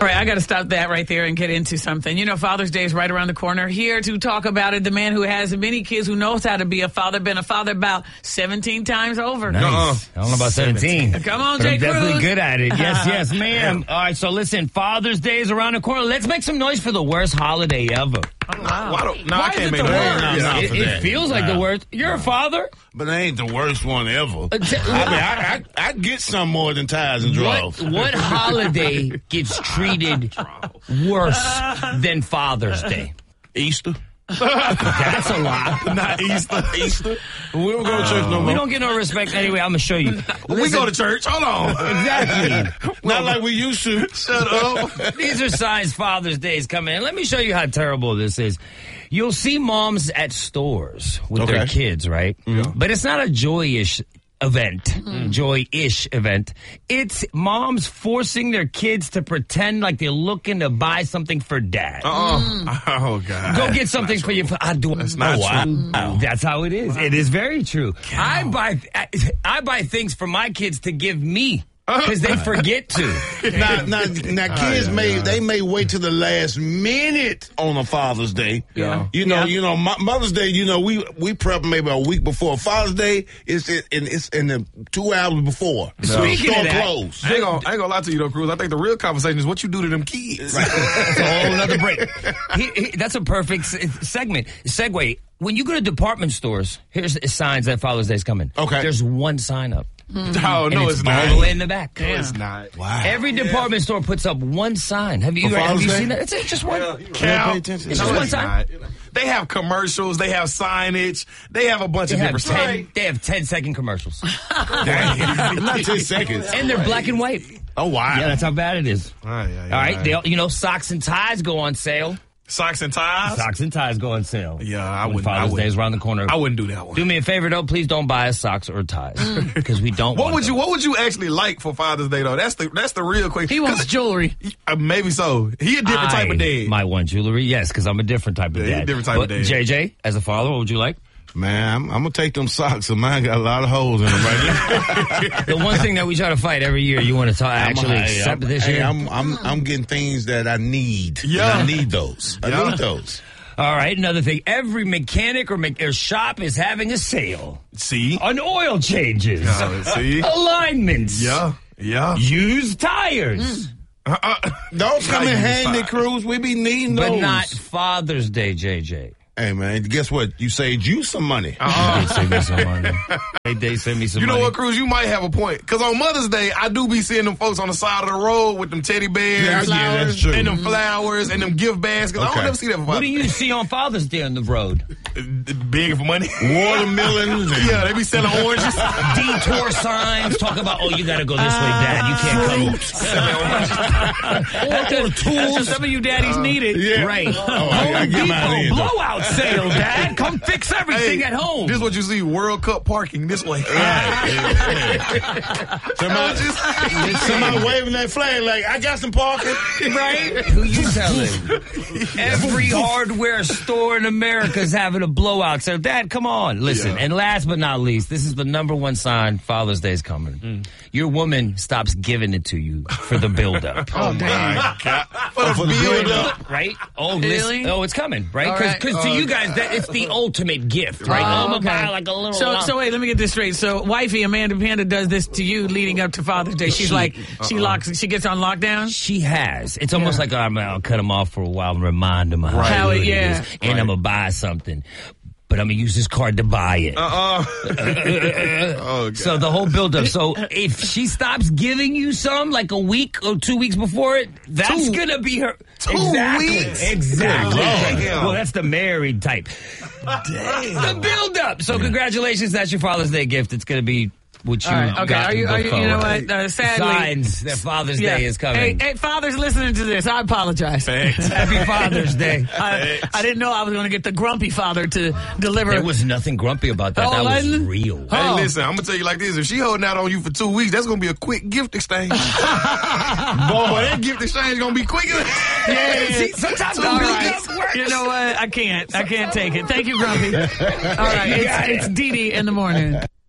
All right, I got to stop that right there and get into something. You know, Father's Day is right around the corner. Here to talk about it, the man who has many kids, who knows how to be a father, been a father about 17 times over. Nice. I don't know about 17. Come on, but Jay I'm definitely Cruz. good at it. Yes, ma'am. All right, so listen, Father's Day is around the corner. Let's make some noise for the worst holiday ever. Oh, wow. I can't make noise. It feels like the worst. You're a father? But it ain't the worst one ever. I mean, I get some more than ties and draws. What holiday gets treated worse than Father's Day? Easter. That's a lot. Not Easter. We don't go to church no more. We don't get no respect anyway. I'm going to show you. We go to church. Hold on. Exactly. Not like we used to. Shut up. These are signs Father's Day is coming. And let me show you how terrible this is. You'll see moms at stores with their kids, right? Mm-hmm. But it's not a joyish event. It's moms forcing their kids to pretend like they're looking to buy something for dad. Oh, God. Go get something for you. That's not true. That's how it is. It is very true. I buy things for my kids to give me. Because they forget to. Now, kids may wait till the last minute on a Father's Day. Yeah. You know, Mother's Day. We prep maybe a week before. Father's Day it's in the 2 hours before. Speaking store of that, closed. I ain't gonna lie to you though, Cruz. I think the real conversation is what you do to them kids. Right. That's a whole other break. That's a perfect segue. When you go to department stores, here's the signs that Father's Day is coming. Okay. There's one sign up. Oh, no, it's not. All the way in the back. No, it's not. Wow. Every department store puts up one sign. Have you seen that? It's just one. Pay attention. It's just one sign. They have commercials. They have signage. They have a bunch of different stuff. They have 10-second commercials. Not 10 seconds. And they're black and white. Oh, wow. Yeah, that's how bad it is. All right. Socks and ties go on sale. Socks and ties? Socks and ties go on sale. Yeah, I wouldn't. Father's Day is around the corner. I wouldn't do that one. Do me a favor, though. Please don't buy us socks or ties. Because we don't What would you actually like for Father's Day, though? That's the real question. He wants jewelry. Maybe so. He a different type of dad. Might want jewelry, yes, because I'm a different type of dad. Different type of dad. JJ, as a father, what would you like? Man, I'm going to take them socks, and mine got a lot of holes in them right now. The one thing that we try to fight every year, you want to accept this year? I'm getting things that I need. Yeah. I need those. I need those. All right, another thing. Every mechanic or shop is having a sale. See? On oil changes. See? Alignments. Yeah. Used tires. Those come in handy, Cruz. We be needing those. But not Father's Day, JJ. Hey, man, guess what? You saved you some money. They send me some money. They send me some You know money. what, Cruz? You might have a point. Because on Mother's Day, I do be seeing them folks on the side of the road with them teddy bears. Yeah, that's true. And them flowers and them gift baskets. I don't ever see that for What Father's do you see on Father's Day on the road? Begging for money. Watermelons. Yeah, they be selling oranges. Detour signs. Talk about, you got to go this way, Dad. You can't come. Or tools. Some of you daddies need it. Yeah. Right. I get mine in, though. Blowout sale, Dad. Come fix everything at home. This is what you see, World Cup parking this way. Somebody waving that flag like, I got some parking. Right? Who you telling? Every hardware store in America is having a blowout sale. Dad, come on. Listen, and last but not least, this is the number one sign Father's Day is coming. Your woman stops giving it to you for the build-up. Oh, damn. For the build-up. Right? Oh, Really? it's coming, right? All right. Because to you guys, it's the ultimate gift, right? I'm going to buy like a little... So wait, let me get this straight. So wifey, Amanda Panda, does this to you leading up to Father's Day. She's she gets on lockdown? She has. It's almost like I'll cut him off for a while and remind him how it is. And I'm going to buy something. But I'm going to use this card to buy it. So the whole build-up. So if she stops giving you some like a week or 2 weeks before it, that's going to be her. 2 weeks? Exactly. Damn. Well, that's the married type. Damn. The build-up. So congratulations. That's your Father's Day gift. It's going to be what you got. Are you know what? Sadly, signs that Father's Day is coming. Hey, fathers listening to this, I apologize. Happy Father's Day. I didn't know I was going to get the grumpy father to deliver. There was nothing grumpy about that. That was real. Hey, listen, I'm going to tell you like this. If she holding out on you for 2 weeks, that's going to be a quick gift exchange. Boy, that gift exchange going to be quick. See, sometimes all right. Works. You know what? I can't take it. Thank you, Grumpy. All right. It's Dee Dee in the morning.